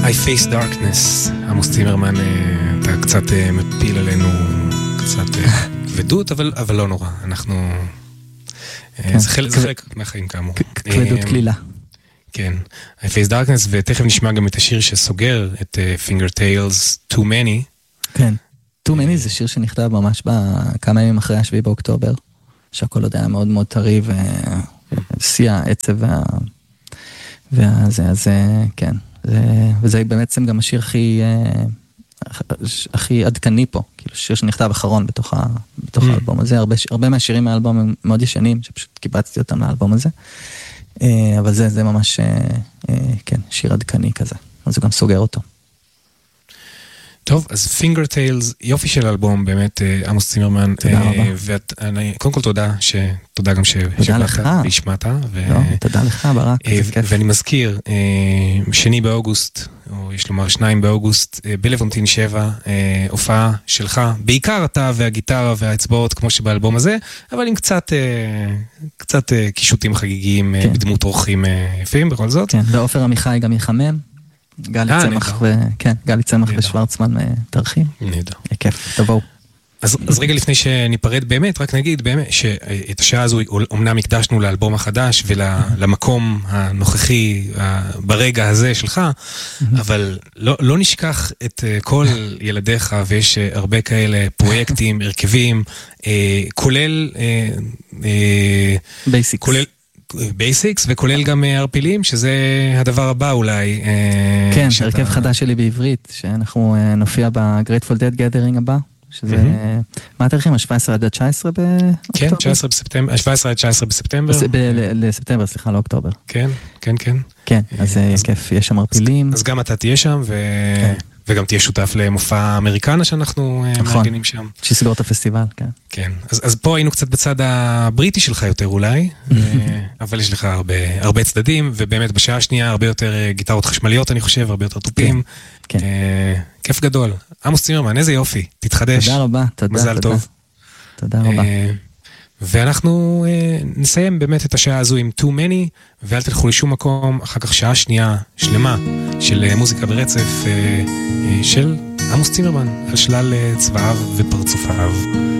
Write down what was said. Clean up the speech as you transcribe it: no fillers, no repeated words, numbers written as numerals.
I Face Darkness, עמוס צימרמן, אתה קצת מפיל עלינו קצת כבדות, אבל לא נורא, אנחנו... זה חלק מהחיים כאמור. כבדות כלילה. כן, I Face Darkness, ותכף נשמע גם את השיר שסוגר את Fingertails, Too Many. כן, Too Many זה שיר שנכתב ממש כמה ימים אחרי 7 באוקטובר, שהכל עוד היה מאוד מאוד טרי, ושיא העצב אז כן. וזה בעצם גם השיר הכי עדכני פה, כאילו שיר שנכתב אחרון בתוך האלבום הזה, הרבה מהשירים מהאלבום הם מאוד ישנים, שפשוט קיבצתי אותם לאלבום הזה, אבל זה ממש, כן, שיר עדכני כזה, אז הוא גם סוגר אותו. טוב, אז Fingertails, יופי של אלבום, באמת, עמוס צימרמן. תודה רבה. קודם כל תודה גם שבאת והשמעת. תודה לך, ברק, איזה כיף. ואני מזכיר, 2 באוגוסט, או יש לומר 2 באוגוסט, בלוונטין 7, הופעה שלך, בעיקר אתה והגיטרה והאצבעות, כמו שבאלבום הזה, אבל עם קצת קישוטים חגיגיים, בדמות אורחים יפים, בכל זאת. כן, ואופר עמיחי גם יחמם. גלי צמח ושוורצמן תרחים. נהדר. כיף, תבואו. אז רגע לפני שניפרד באמת, רק נגיד באמת שאת השעה הזו אומנם הקדשנו לאלבום החדש ולמקום הנוכחי ברגע הזה שלך, אבל לא נשכח את כל ילדיך, ויש הרבה כאלה פרויקטים, הרכבים, כולל בייסיקס, וכולל גם ערפילים, שזה הדבר הבא אולי. כן, הרכב חדש שלי בעברית, שאנחנו נופיע ב-Grateful Dead Gathering הבא, שזה, מה התאריכים? 17 עד 19 באוקטובר? כן, 17 עד 19 בספטמבר. לספטמבר, סליחה, לא אוקטובר. כן. כן, אז כיף, יש שם ערפילים. אז גם אתה תהיה שם, וגם תהיה שותף למופע אמריקנה שאנחנו מארגנים שם. שסגור את הפסטיבל, כן. כן, אז פה היינו קצת בצד הבריטי שלך יותר אולי, אבל יש לך הרבה צדדים, ובאמת בשעה השנייה הרבה יותר גיטרות חשמליות, אני חושב, הרבה יותר טופים. כיף גדול. עמוס צימרמן, איזה יופי, תתחדש. תודה רבה, תודה. מזל טוב. תודה רבה. ואנחנו נסיים באמת את השעה הזו עם Too Many, ואל תלכו לשום מקום, אחר כך שעה שנייה שלמה של מוזיקה ברצף של עמוס צימרמן, על שלל צבעיו ופרצופיו.